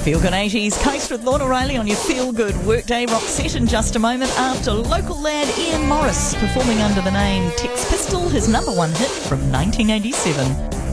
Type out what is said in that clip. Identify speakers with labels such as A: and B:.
A: Feel Good 80s, Coast with Lorna Riley on your Feel Good Workday Rock set in just a moment after local lad Ian Morris performing under the name Tex Pistol, his number one hit from 1987.